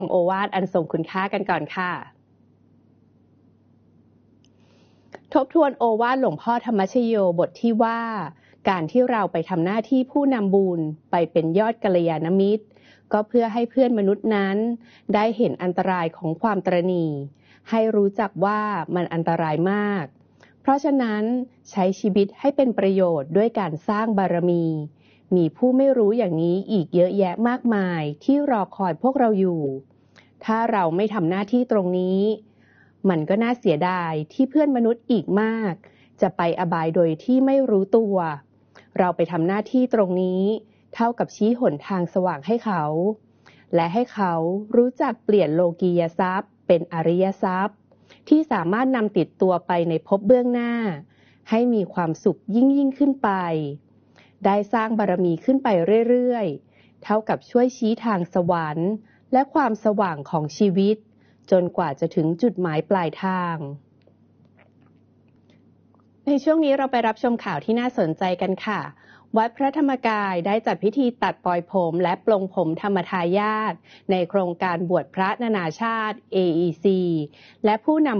โอวาทอันทรงคุณค่ากันก่อนค่ะทบทวนโอวาทหลวงพ่อธรรมชโยบทที่ว่าการที่เราไปทำหน้าที่ผู้นำบุญไปเป็นยอดกัลยาณมิตรก็เพื่อให้เพื่อนมนุษย์นั้นได้เห็นอันตรายของความตระหนี่ให้รู้จักว่ามันอันตรายมากเพราะฉะนั้นใช้ชีวิตให้เป็นประโยชน์ด้วยการสร้างบารมีผู้ไม่รู้อย่างนี้อีกเยอะแยะมากมายที่รอคอยพวกเราอยู่ถ้าเราไม่ทำหน้าที่ตรงนี้มันก็น่าเสียดายที่เพื่อนมนุษย์อีกมากจะไปอบายโดยที่ไม่รู้ตัวเราไปทำหน้าที่ตรงนี้เท่ากับชี้หนทางสว่างให้เขาและให้เขารู้จักเปลี่ยนโลกียทรัพย์เป็นอริยทรัพย์ที่สามารถนำติดตัวไปในภพเบื้องหน้าให้มีความสุขยิ่งขึ้นไปได้สร้างบารมีขึ้นไปเรื่อยๆเท่ากับช่วยชี้ทางสวรรค์และความสว่างของชีวิตจนกว่าจะถึงจุดหมายปลายทางในช่วงนี้เราไปรับชมข่าวที่น่าสนใจกันค่ะวัดพระธรรมกายได้จัดพิธีตัดปลอยผมและปลงผมธรรมทายาทในโครงการบวชพระนานาชาติ AEC และผู้นำ